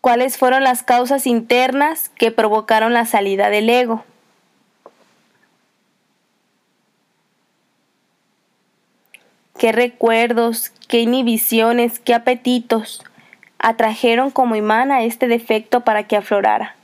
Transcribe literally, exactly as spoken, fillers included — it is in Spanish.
¿Cuáles fueron las causas internas que provocaron la salida del ego? ¿Qué recuerdos, qué inhibiciones, qué apetitos atrajeron como imán a este defecto para que aflorara?